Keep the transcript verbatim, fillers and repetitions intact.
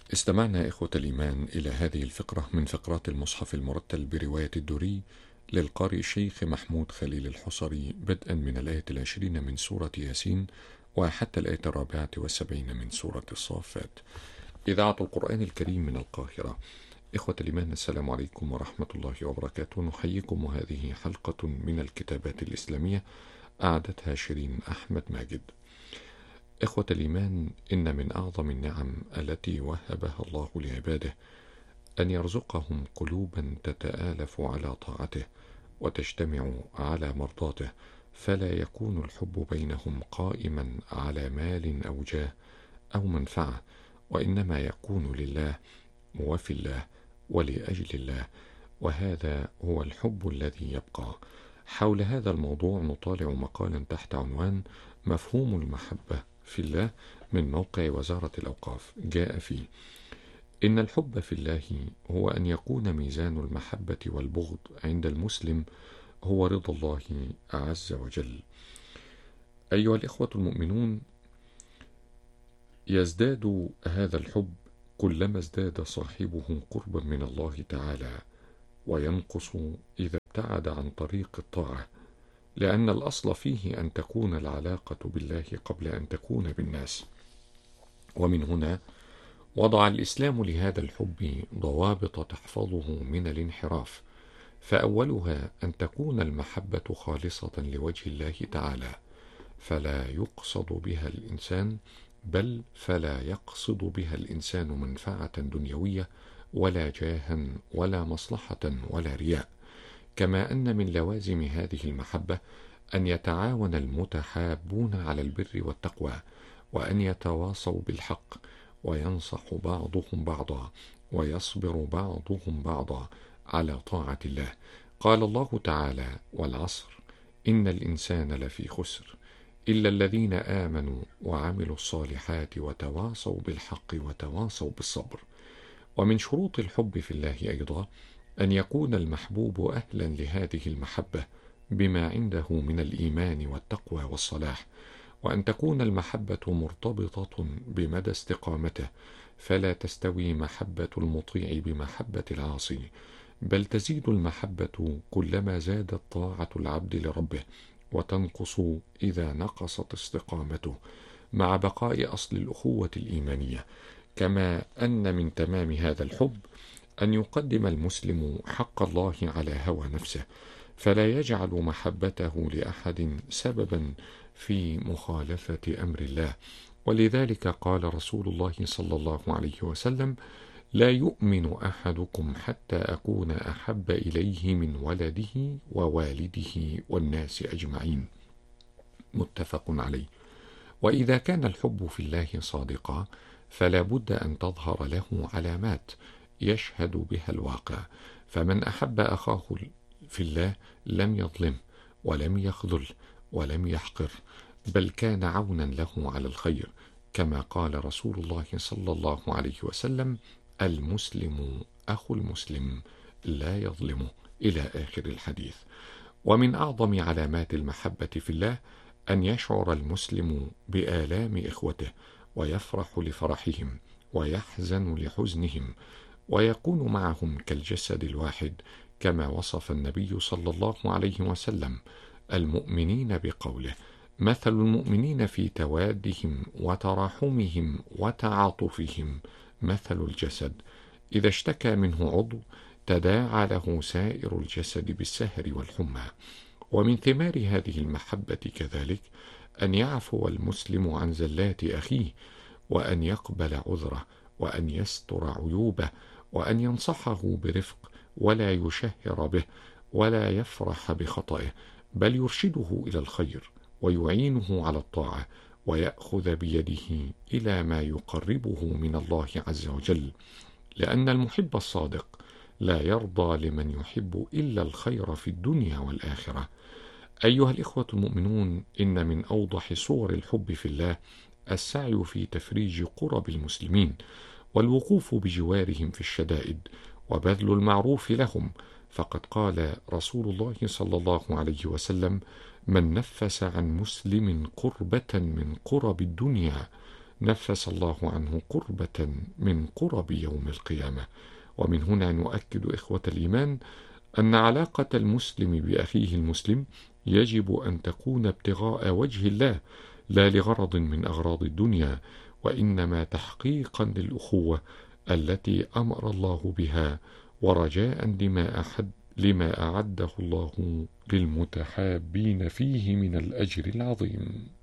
استمعنا إخوة الإيمان إلى هذه الفقرة من فقرات المصحف المرتل برواية الدوري للقارئ الشيخ محمود خليل الحصري، بدءا من الآية العشرين من سورة ياسين وحتى الآية الرابعة والسبعين من سورة الصافات. إذاعة القرآن الكريم من القاهرة. إخوة الإيمان، السلام عليكم ورحمة الله وبركاته. نحييكم، وهذه حلقة من الكتابات الإسلامية أعدتها شيرين أحمد ماجد. إخوة الإيمان، إن من أعظم النعم التي وهبها الله لعباده أن يرزقهم قلوبا تتآلف على طاعته وتجتمع على مرضاته، فلا يكون الحب بينهم قائما على مال أو جاه أو منفعة، وإنما يكون لله وفي الله ولأجل الله، وهذا هو الحب الذي يبقى. حول هذا الموضوع نطالع مقالا تحت عنوان مفهوم المحبة في الله من موقع وزارة الأوقاف. جاء فيه: إن الحب في الله هو أن يكون ميزان المحبة والبغض عند المسلم هو رضا الله عز وجل. أيها الإخوة المؤمنون، يزداد هذا الحب كلما ازداد صاحبه قربا من الله تعالى، وينقص إذا ابتعد عن طريق الطاعة، لأن الأصل فيه أن تكون العلاقة بالله قبل أن تكون بالناس. ومن هنا وضع الإسلام لهذا الحب ضوابط تحفظه من الانحراف، فأولها أن تكون المحبة خالصة لوجه الله تعالى، فلا يقصد بها الإنسان بل فلا يقصد بها الإنسان منفعة دنيوية ولا جاها ولا مصلحة ولا رياء. كما أن من لوازم هذه المحبة أن يتعاون المتحابون على البر والتقوى، وأن يتواصوا بالحق، وينصح بعضهم بعضا، ويصبر بعضهم بعضا على طاعة الله. قال الله تعالى: والعصر إن الإنسان لفي خسر إلا الذين آمنوا وعملوا الصالحات وتواصوا بالحق وتواصوا بالصبر. ومن شروط الحب في الله أيضا أن يكون المحبوب أهلا لهذه المحبة بما عنده من الإيمان والتقوى والصلاح، وأن تكون المحبة مرتبطة بمدى استقامته، فلا تستوي محبة المطيع بمحبة العاصي، بل تزيد المحبة كلما زادت طاعة العبد لربه، وتنقص إذا نقصت استقامته، مع بقاء أصل الأخوة الإيمانية. كما أن من تمام هذا الحب أن يقدم المسلم حق الله على هوى نفسه، فلا يجعل محبته لأحد سببا في مخالفة أمر الله. ولذلك قال رسول الله صلى الله عليه وسلم: لا يؤمن أحدكم حتى أكون أحب إليه من ولده ووالده والناس أجمعين. متفق عليه. وإذا كان الحب في الله صادقا فلا بد أن تظهر له علامات يشهد بها الواقع، فمن أحب أخاه في الله لم يظلم ولم يخذل ولم يحقر، بل كان عونا له على الخير، كما قال رسول الله صلى الله عليه وسلم: المسلم أخو المسلم لا يظلمه، إلى آخر الحديث. ومن أعظم علامات المحبة في الله أن يشعر المسلم بآلام إخوته، ويفرح لفرحهم ويحزن لحزنهم، ويكون معهم كالجسد الواحد، كما وصف النبي صلى الله عليه وسلم المؤمنين بقوله: مثل المؤمنين في توادهم وتراحمهم وتعاطفهم مثل الجسد إذا اشتكى منه عضو تداعى له سائر الجسد بالسهر والحمى. ومن ثمار هذه المحبة كذلك أن يعفو المسلم عن زلات أخيه، وأن يقبل عذره، وأن يستر عيوبه، وأن ينصحه برفق ولا يشهر به ولا يفرح بخطئه، بل يرشده إلى الخير ويعينه على الطاعة، ويأخذ بيده إلى ما يقربه من الله عز وجل، لأن المحب الصادق لا يرضى لمن يحب إلا الخير في الدنيا والآخرة. أيها الإخوة المؤمنون، إن من أوضح صور الحب في الله السعي في تفريج كرب المسلمين، والوقوف بجوارهم في الشدائد، وبذل المعروف لهم. فقد قال رسول الله صلى الله عليه وسلم: من نفس عن مسلم كربة من كرب الدنيا نفس الله عنه قربة من قرب يوم القيامة. ومن هنا نؤكد إخوة الإيمان أن علاقة المسلم بأخيه المسلم يجب أن تكون ابتغاء وجه الله، لا لغرض من أغراض الدنيا، وإنما تحقيقا للأخوة التي أمر الله بها، ورجاء لما أحد لما أعده الله للمتحابين فيه من الأجر العظيم.